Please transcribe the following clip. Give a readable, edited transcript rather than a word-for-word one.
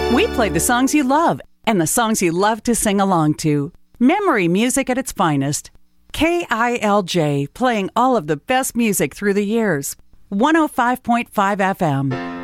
We play the songs you love and the songs you love to sing along to. Memory music at its finest. KILJ, playing all of the best music through the years. 105.5 FM.